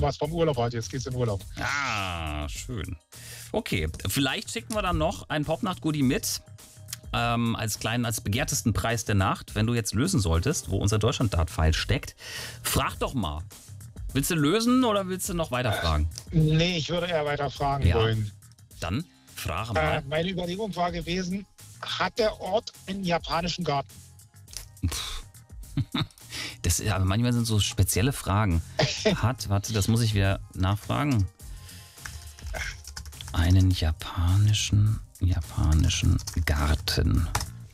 was vom Urlaub heute. Jetzt geht's in Urlaub. Ah, schön. Okay, vielleicht schicken wir dann noch ein Popnacht-Goodie mit. Als begehrtesten Preis der Nacht, wenn du jetzt lösen solltest, wo unser Deutschland-Dart-Pfeil steckt. Frag doch mal. Willst du lösen oder willst du noch weiter fragen? Nee, ich würde eher weiter fragen wollen. Dann frage mal. Meine Überlegung war gewesen, hat der Ort einen japanischen Garten? Aber manchmal sind so spezielle Fragen. Warte, das muss ich wieder nachfragen. Einen japanischen Garten.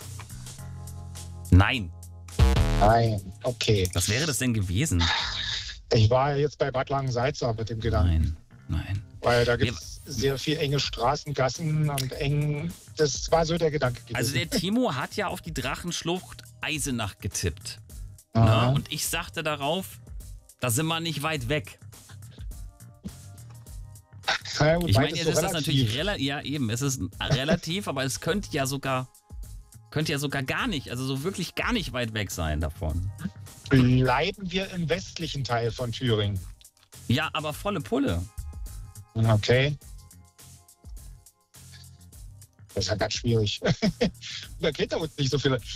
Nein. Nein, okay. Was wäre das denn gewesen? Ich war jetzt bei Bad Langensalza mit dem Gedanken. Nein. Weil da gibt es sehr viel enge Straßen, Gassen und eng. Das war so der Gedanke gewesen. Also der Timo hat ja auf die Drachenschlucht Eisenach getippt. Aha. Na, und ich sagte darauf, da sind wir nicht weit weg. Ja, gut, Ich meine, ist jetzt so ist das relativ. natürlich es ist relativ, aber es könnte ja sogar gar nicht, also so wirklich gar nicht weit weg sein davon. Bleiben wir im westlichen Teil von Thüringen. Ja, aber volle Pulle. Okay. Das ist ja ganz schwierig. Da kennt er uns nicht so viele.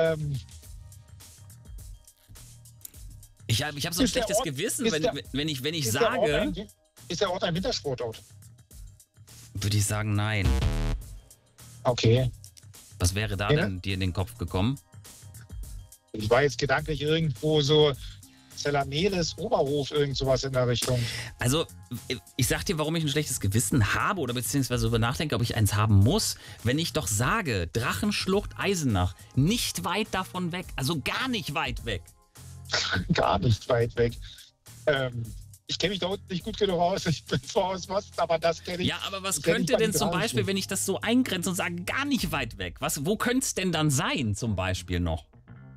Ich hab so ein Ist der schlechtes Ort- Gewissen, ist wenn ich ist der Ort sage, ist der Ort ein Wintersportort? würde ich sagen, nein. Okay. Was wäre da denn dir in den Kopf gekommen? Ich war jetzt gedanklich irgendwo so Zellameles, Oberhof, irgend sowas in der Richtung. Also, ich sag dir, warum ich ein schlechtes Gewissen habe oder beziehungsweise darüber nachdenke, ob ich eins haben muss, wenn ich doch sage, Drachenschlucht Eisenach, nicht weit davon weg, also gar nicht weit weg. Gar nicht weit weg. Ich kenne mich da unten nicht gut genug aus. Ich bin zwar aus Ost, aber das kenne ich. Ja, aber was das kenn ich könnte bei denn den zum Beispiel, Drachenschluchten. wenn ich das so eingrenze und sage, gar nicht weit weg? Wo könnte es denn dann sein, zum Beispiel noch?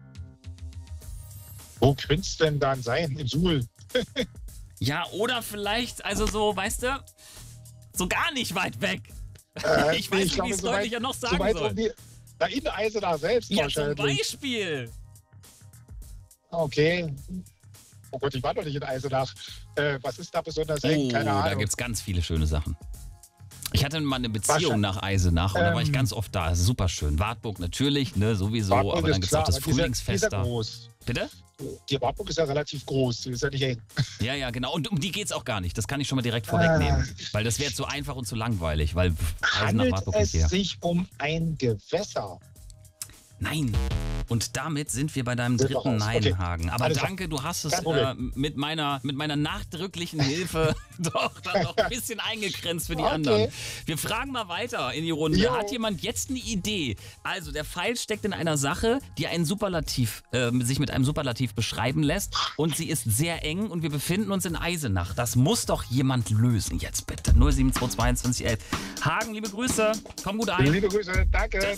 Wo könnte es denn dann sein? In Suhl. Ja, oder vielleicht, also so, weißt du, so gar nicht weit weg. Ich weiß nicht, wie ich es deutlicher noch sagen soll. Da in Eisenach selbst Ja, zum wahrscheinlich. Beispiel. Okay. Oh Gott, ich war doch nicht in Eisenach. Was ist da besonders eng? Keine Da Ahnung. gibt es ganz viele schöne Sachen. Ich hatte mal eine Beziehung nach Eisenach und da war ich ganz oft da. Super schön. Wartburg natürlich, ne, sowieso, Wartburg aber dann ist gibt es auch klar, das aber die ist Frühlingsfest ja da. groß. Bitte? Die Wartburg ist ja relativ groß, die ist ja nicht eng. Ja, genau. Und um die geht's auch gar nicht. Das kann ich schon mal direkt vorwegnehmen. Weil das wäre zu einfach und zu langweilig, weil Eisenach, Handelt Wartburg es nicht her. sich um ein Gewässer? Nein. Und damit sind wir bei deinem Sind wir dritten raus. Okay. Nein-Hagen. Aber Alles klar. danke, du hast es Kein Problem. mit meiner nachdrücklichen Hilfe doch dann noch ein bisschen eingegrenzt für die Okay. anderen. Wir fragen mal weiter in die Runde. Jo. Hat jemand jetzt eine Idee? Also, der Pfeil steckt in einer Sache, die einen Superlativ, sich mit einem Superlativ beschreiben lässt. Und sie ist sehr eng und wir befinden uns in Eisenach. Das muss doch jemand lösen jetzt bitte. 07222 11. Hagen, liebe Grüße. Komm gut ein. Liebe Grüße, danke.